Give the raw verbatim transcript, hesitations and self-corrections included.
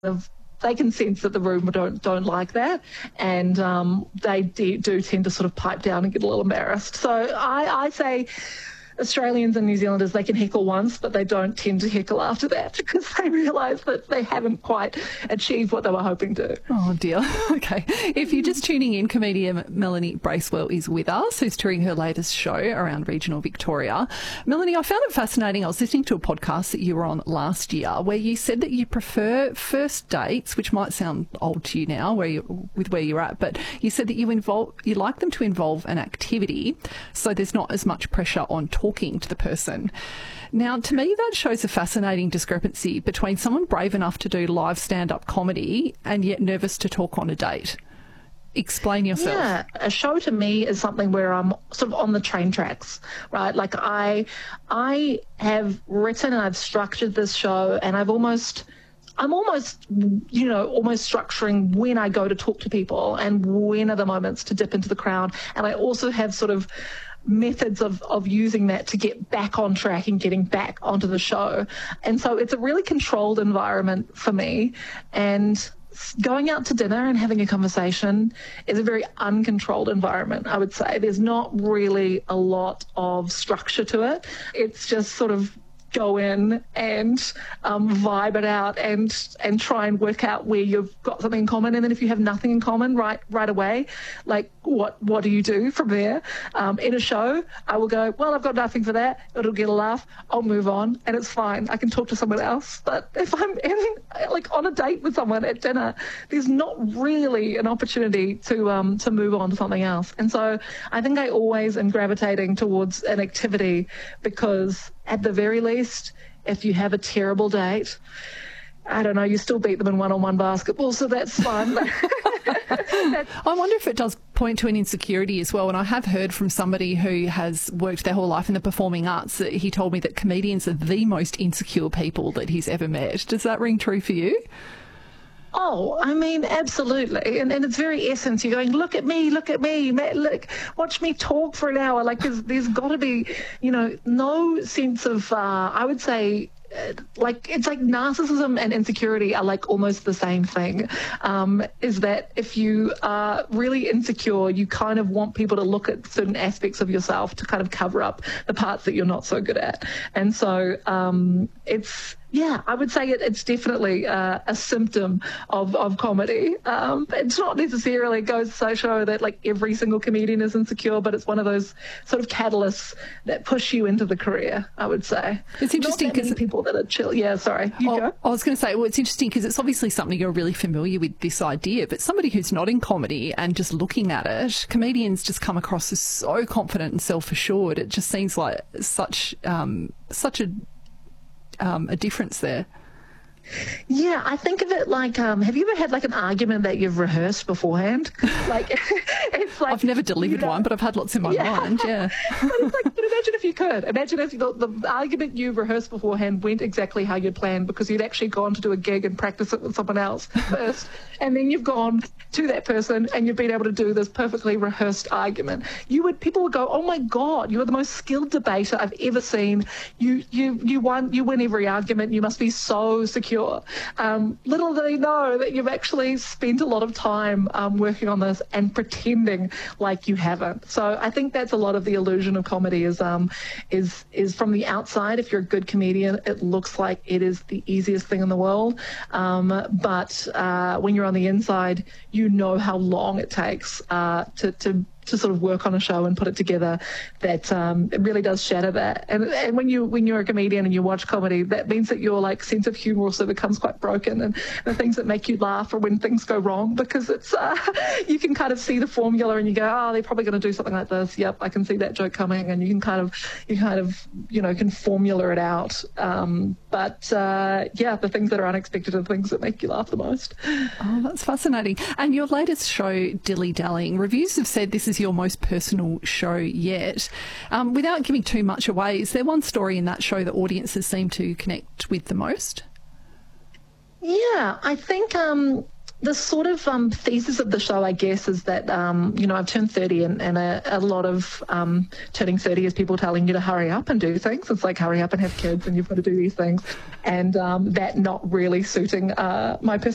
of they can sense that the room don't don't like that, and um, they de- do tend to sort of pipe down and get a little embarrassed. So I, I say Australians and New Zealanders, they can heckle once, but they don't tend to heckle after that because they realise that they haven't quite achieved what they were hoping to. Oh, dear. Okay. If you're just tuning in, comedian Melanie Bracewell is with us, who's touring her latest show around regional Victoria. Melanie, I found it fascinating. I was listening to a podcast that you were on last year where you said that you prefer first dates, which might sound old to you now where you, with where you're at, but you said that you involve you like them to involve an activity so there's not as much pressure on talking to the person. Now, to me, that shows a fascinating discrepancy between someone brave enough to do live stand-up comedy and yet nervous to talk on a date. Explain yourself. Yeah, a show to me is something where I'm sort of on the train tracks, right? Like I, I have written and I've structured this show, and I've almost... I'm almost, you know, almost structuring when I go to talk to people and when are the moments to dip into the crowd. And I also have sort of methods of, of using that to get back on track and getting back onto the show. And so it's a really controlled environment for me. And going out to dinner and having a conversation is a very uncontrolled environment, I would say. There's not really a lot of structure to it. It's just sort of go in and um, vibe it out and and try and work out where you've got something in common. And then if you have nothing in common right right away, like what what do you do from there? Um, in a show, I will go, well, I've got nothing for that. It'll get a laugh. I'll move on and it's fine. I can talk to someone else. But if I'm in, like on a date with someone at dinner, there's not really an opportunity to um, to move on to something else. And so I think I always am gravitating towards an activity because at the very least, if you have a terrible date, I don't know, you still beat them in one-on-one basketball, so that's fun. I wonder if it does point to an insecurity as well. And I have heard from somebody who has worked their whole life in the performing arts that he told me that comedians are the most insecure people that he's ever met. Does that ring true for you? Oh, I mean, absolutely. And, and it's very essence. You're going, look at me, look at me, look, watch me talk for an hour. Like there's, there's got to be, you know, no sense of, uh, I would say, uh, like, it's like narcissism and insecurity are like almost the same thing. Um, is that if you are really insecure, you kind of want people to look at certain aspects of yourself to kind of cover up the parts that you're not so good at. And so um, it's, yeah, I would say it, it's definitely uh, a symptom of, of comedy. Um, it's not necessarily, it goes to show that like every single comedian is insecure, but it's one of those sort of catalysts that push you into the career, I would say. It's interesting because people that are chill. Yeah, sorry. You oh, go. I was going to say, well, it's interesting because it's obviously something you're really familiar with, this idea, but somebody who's not in comedy and just looking at it, comedians just come across as so confident and self-assured. It just seems like such um, such a Um, a difference there. Yeah, I think of it like, um, have you ever had like an argument that you've rehearsed beforehand? Like, it's like I've never delivered you know, one, but I've had lots in my yeah. mind. Yeah. But it's like, but imagine if you could. Imagine if the, the argument you rehearsed beforehand went exactly how you'd planned because you'd actually gone to do a gig and practice it with someone else first, and then you've gone to that person and you've been able to do this perfectly rehearsed argument. You would people would go, oh my God, you're the most skilled debater I've ever seen. You you you won you win every argument. You must be so secure. Um, little do they know that you've actually spent a lot of time um, working on this and pretending like you haven't. So I think that's a lot of the illusion of comedy is um, is is from the outside. If you're a good comedian, it looks like it is the easiest thing in the world. Um, but uh, when you're on the inside, you know how long it takes uh, to to to sort of work on a show and put it together, that um, it really does shatter that. And and when you when you're a comedian and you watch comedy, that means that your like sense of humour also becomes quite broken, and the things that make you laugh are when things go wrong, because it's uh, you can kind of see the formula and you go, oh, they're probably going to do something like this. Yep, I can see that joke coming, and you can kind of you kind of you know can formula it out. Um, but uh, yeah, the things that are unexpected are the things that make you laugh the most. Oh, that's fascinating. And your latest show, Dilly Dallying, reviews have said this is your most personal show yet. Um, without giving too much away, is there one story in that show that audiences seem to connect with the most? Yeah, I think um, the sort of um, thesis of the show, I guess, is that, um, you know, I've turned thirty, and, and a, a lot of um, turning thirty is people telling you to hurry up and do things. It's like, hurry up and have kids and you've got to do these things. And um, that not really suiting uh, my personality.